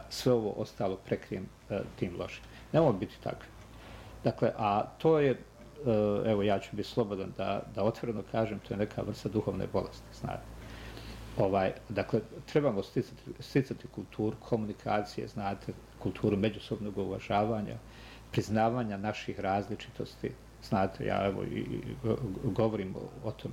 sve ovo ostalo prekrijem tim lošim. Ne mogu biti takvi. Dakle, a to je, evo ja ću biti slobodan da otvoreno kažem, to je neka vrsta duhovne bolesti, znate. Dakle, trebamo sticati kulturu komunikacije, znate, kulturu međusobnog uvažavanja, priznavanja naših različitosti, znate, ja evo i govorim o tome.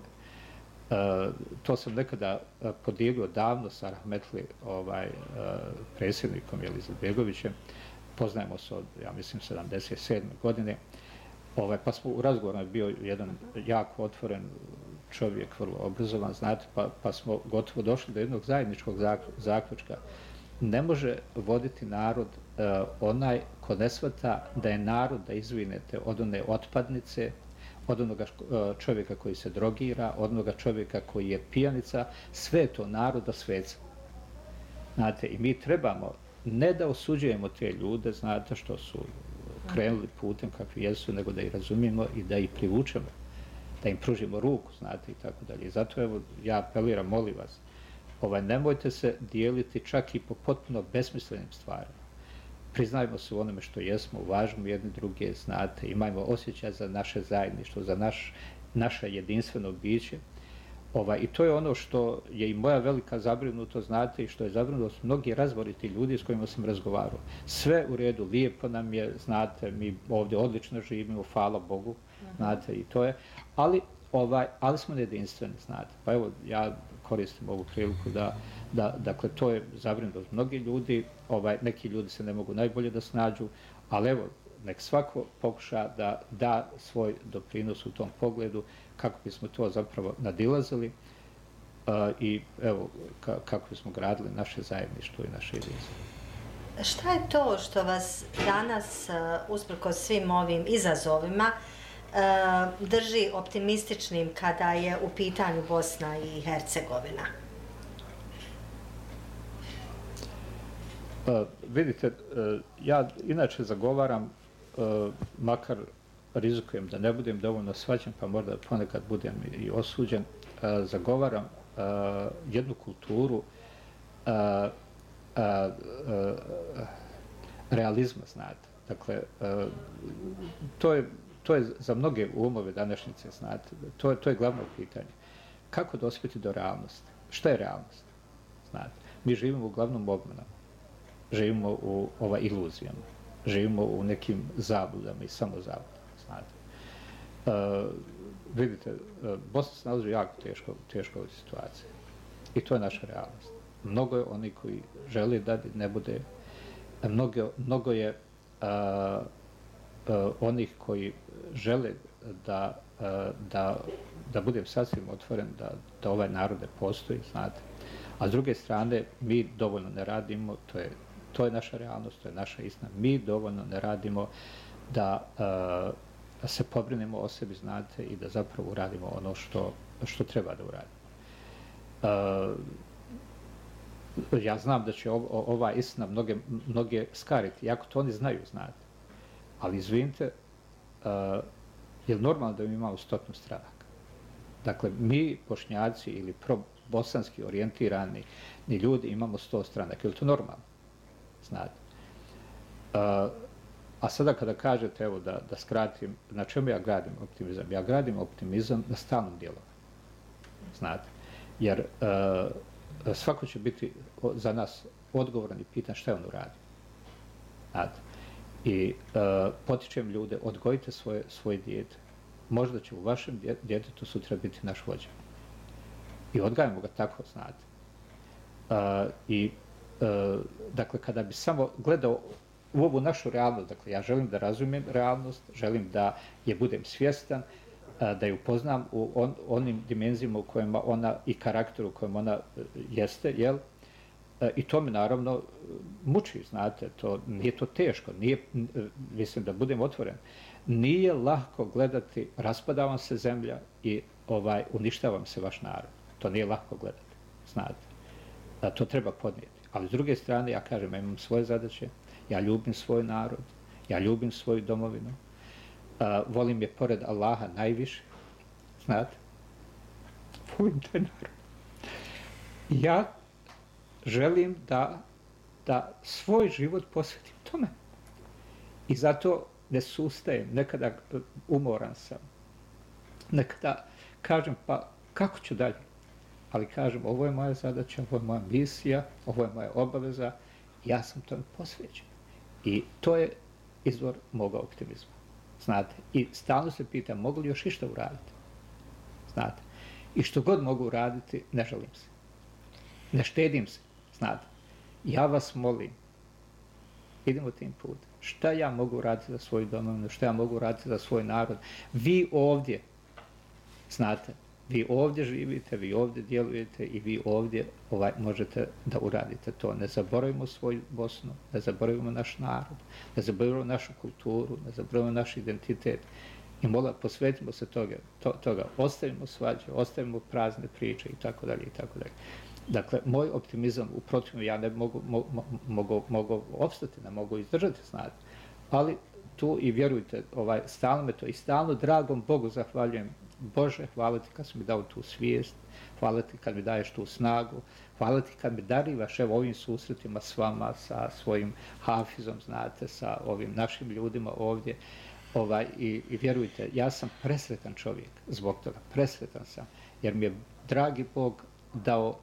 To sam nekada podijelio davno sa rahmetli predsjednikom Izetbegovićem, poznajemo se od, ja mislim, 77. godine, pa smo u razgovoru bio jedan jako otvoren čovjek, vrlo obrazovan, znate, pa smo gotovo došli do jednog zajedničkog zaključka. Ne može voditi narod onaj ko ne shvata da je narod, da izvinete, od one otpadnice, od onoga čovjeka koji se drogira, od onoga čovjeka koji je pijanica, sve je to naroda sveca. Znate, i mi trebamo ne da osuđujemo te ljude, znate, što su krenuli putem kakvi jesu, nego da ih razumijemo i da ih privučemo, da im pružimo ruku, znate, i tako dalje. I zato, evo, ja apeliram, molim vas, nemojte se dijeliti čak i po potpuno besmislenim stvarima. Priznajmo se u onome što jesmo, uvažimo jedni druge, znate, imajmo osjećaj za naše zajedništvo, za naše jedinstveno biće. I to je ono što je i moja velika zabrinutost, znate, i što je zabrinutost mnogi razboriti ljudi s kojima sam razgovarao. Sve u redu, lijepo nam je, znate, mi ovdje odlično živimo, hvala Bogu, znate, i to je, ali smo jedinstveni, znate. Pa evo, ja koristim ovu priliku dakle, to je zabrinutost mnogi ljudi, neki ljudi se ne mogu najbolje da snađu, ali evo, nek svako pokuša da da svoj doprinos u tom pogledu kako bismo to zapravo nadilazili i evo, kako bismo gradili naše zajedništvo i naše jedinstvo. Šta je to što vas danas, usprkos svim ovim izazovima, drži optimističnim kada je u pitanju Bosna i Hercegovina? Vidite, ja inače zagovaram, makar rizikujem da ne budem dovoljno shvaćen, pa možda ponekad budem i osuđen, zagovaram jednu kulturu realizma, znate. Dakle, to je za mnoge umove današnjice, znate, to je glavno pitanje. Kako dospjeti do realnosti? Šta je realnost? Znate, mi živimo uglavnom obmanama, živimo u iluzijama, živimo u nekim zabludama i samozabludama, znate. Vidite, Bosna se nalazi u jako teškoj situaciji i to je naša realnost. Mnogo je onih koji žele da ne bude, mnogo je onih koji žele da budem sasvim otvoren, da ovaj narod ne postoji, znate. A s druge strane, mi dovoljno ne radimo, to je naša realnost, to je naša istina. Mi dovoljno ne radimo da se pobrinemo o sebi, znate, i da zapravo uradimo ono što treba da uradimo. Ja znam da će ova istina mnoge skariti, iako to oni znaju, znate. Ali izvinite, je li normalno da mi imamo 100 stranaka? Dakle, mi, Bošnjaci ili bosanski orijentirani ljudi, imamo 100 stranaka. Je li to normalno? Znate. A sada kada kažete, evo da skratim, na čemu ja gradim optimizam? Ja gradim optimizam na stalnom djelovanju. Znate. Jer svako će biti za nas odgovoran i pitan šta je on uradio. Znate. I potičem ljude, odgojite svoje dijete. Možda će u vašem djetetu sutra biti naš vođa. I odgajamo ga tako, znate. Dakle, kada bi samo gledao u ovu našu realnost, dakle, ja želim da razumijem realnost, želim da je budem svjestan, da je upoznam u onim dimenzijama u kojima ona i karakteru u kojem ona jeste, jel? I to me naravno muči, znate, nije to teško, mislim da budem otvoren, nije lako gledati, raspada vam se zemlja i uništava vam se vaš narod. To nije lako gledati, znate. To treba podnijeti. Ali s druge strane, ja kažem, ja imam svoje zadaće, ja ljubim svoj narod, ja ljubim svoju domovinu, volim je pored Allaha najviše, znate, volim taj narod. Ja želim da da svoj život posvetim tome. I zato ne sustajem, nekada umoran sam, nekada kažem pa kako ću dalje, ali kažem ovo je moja zadaća, ovo je moja misija, ovo je moja obaveza, ja sam tome posvećen. I to je izvor moga optimizma, znate. I stalno se pitam mogu li još išta uraditi, znate. I što god mogu uraditi, ne žalim se, ne štedim se, znate. Ja vas molim, idemo tim putem. Šta ja mogu raditi za svoju domovinu, šta ja mogu raditi za svoj narod. Vi ovdje, znate, vi ovdje živite, vi ovdje djelujete i vi ovdje možete da uradite to. Ne zaboravimo svoju Bosnu, ne zaboravimo naš narod, ne zaboravimo našu kulturu, ne zaboravimo naš identitet. I posvetimo se toga, ostavimo svađe, ostavimo prazne priče i tako dalje i tako dalje. Dakle, moj optimizam, u protivnom, ja ne mogu opstati, ne mogu izdržati, znate. Ali tu i vjerujte, stalno me to i stalno dragom Bogu zahvaljujem. Bože, hvala ti kad si mi dao tu svijest, hvala ti kad mi daješ tu snagu, hvala ti kad mi darivaš ovim susretima s vama, sa svojim hafizom, znate, sa ovim našim ljudima ovdje. I vjerujte, ja sam presretan čovjek zbog toga, presretan sam, jer mi je dragi Bog dao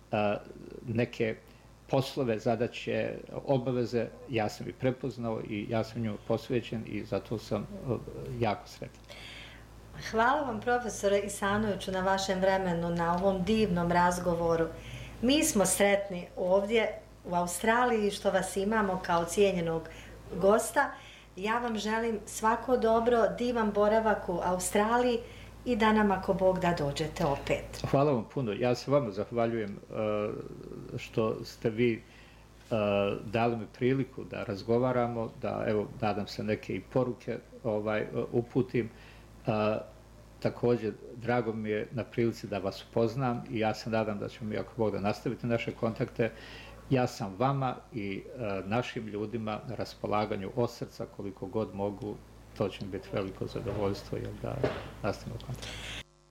neke poslove, zadaće, obaveze, ja sam ih prepoznao i ja sam njemu posvećen i zato sam jako sretan. Hvala vam, profesore Ihsanoviću, na vašem vremenu, na ovom divnom razgovoru. Mi smo sretni ovdje u Australiji što vas imamo kao cijenjenog gosta. Ja vam želim svako dobro, divan boravak u Australiji i da nam, ako Bog da, dođete opet. Hvala vam puno. Ja se vama zahvaljujem što ste vi dali mi priliku da razgovaramo, da, evo, nadam se neke i poruke uputim. Također, drago mi je na prilici da vas upoznam i ja se nadam da ćemo mi, ako Bog da, nastaviti naše kontakte. Ja sam vama i našim ljudima na raspolaganju od srca koliko god mogu. To će mi biti veliko zadovoljstvo da nastavimo kontakt.